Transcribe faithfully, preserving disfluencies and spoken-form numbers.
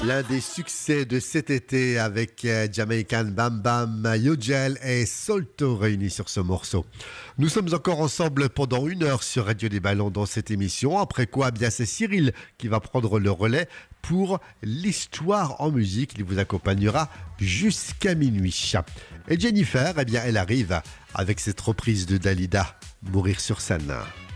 L'un des succès de cet été avec euh, Jamaican Bam Bam, Yojel et Solto réunis sur ce morceau. Nous sommes encore ensemble pendant une heure sur Radio des Ballons dans cette émission. Après quoi, eh bien c'est Cyril qui va prendre le relais pour l'histoire en musique. Il vous accompagnera jusqu'à minuit. Et Jennifer, eh bien elle arrive avec cette reprise de Dalida, Mourir sur scène.